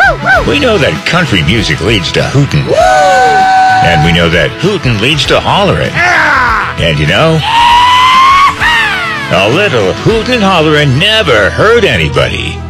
We know that country music leads to hootin'. And we know that hootin' leads to hollerin'. And you know, a little hootin' hollerin' never hurt anybody.